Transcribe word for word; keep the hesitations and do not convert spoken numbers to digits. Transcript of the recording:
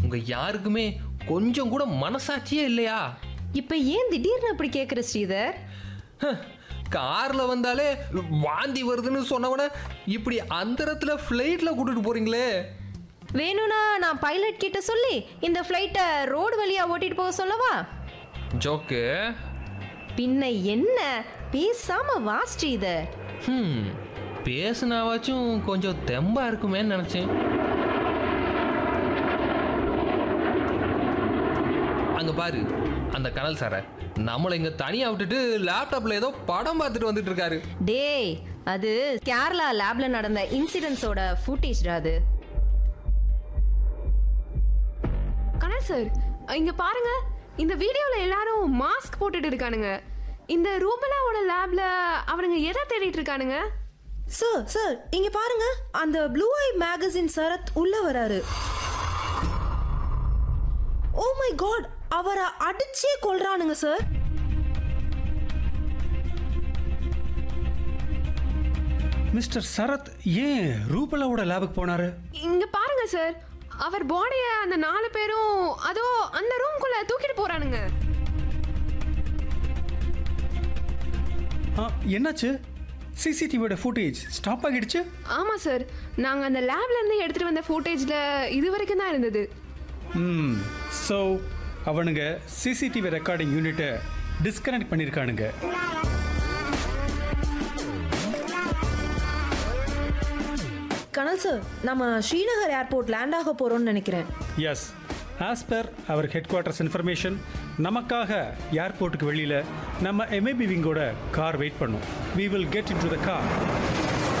உங்க யாருக்குமே கொஞ்சம் கூட மனசாட்சியே இல்லையா? இப்ப ஏன் திடீர்னு அப்படி கேக்குற ஸ்ரீதர்? கார்ல வந்தாலே வாந்தி வருதுன்னு சொன்னவன இப்படி அந்தரத்துல ஃப்ளைட்ல கூட்டிட்டு போறீங்களே. வேணும்னா நான் பைலட் கிட்ட சொல்லி இந்த ஃப்ளைட்டை ரோடு வழியா ஓட்டிட்டு போக சொல்லவா? ஜோக்கு. பின்ன என்ன, பேசாம வா ஸ்ரீதர். ம் பேசுனாவாச்சும் கொஞ்சம் தெம்பா இருக்குமேன்னு நினைச்சேன். அங்க பாரு அந்த கனல் சார நம்மளை இங்க தனியா விட்டுட்டு லேப்டாப்ல ஏதோ படம் பார்த்துட்டு வந்துட்டு இருக்காரு. டேய், அது கேரளா லேப்ல நடந்த இன்சிடென்ட்ஸோட ஃபுட்டேஜ் அது. கனல் சார், இங்க பாருங்க, இந்த வீடியோல எல்லாரும் மாஸ்க் போட்டுட்டு இருக்கானுங்க. இந்த ரூபலாவோட லேப்ல அவனுங்க எதை தேடிட்டு இருக்கானுங்க? சார் சார் இங்க பாருங்க, அந்த ப்ளூ ஐ மேகசின் சரத் உள்ள வராரு. ஓ மை காட், அவரை அடிச்சே கொல்றானுங்க சார். மிஸ்டர் சரத் ஏன் ரூபலாவோட லேபுக்கு போனாரு? இங்க பாருங்க சார், அவர் பாடிய அந்த நாலு பேரும் அதோ அந்த ரூம்குள்ள தூக்கிட்டு போறானுங்க. என்னாச்சு? சிசிடிவியோட ஃபுட்டேஜ் ஸ்டாப் ஆகிடுச்சு? ஆமா சார், நாங்க அந்த லேப்ல இருந்து எடுத்துட்டு வந்த ஃபுட்டேஜ்ல இது வரைக்கும் தான் இருந்தது. ம் ஸோ அவனுங்க சிசிடிவி ரெக்கார்டிங் யூனிட்டை டிஸ்கனெக்ட் பண்ணியிருக்கானுங்க. கனல் சார், நம்ம ஸ்ரீநகர் ஏர்போர்ட் லேண்ட் ஆக போறோம்னு நினைக்கிறேன். S, as per hour head quarters information, நமக்காக ஏர்போர்ட்டுக்கு வெளியில் நம்ம எம்ஏபி விங்கோட கார் வெயிட் பண்ணும். We will get in to the car.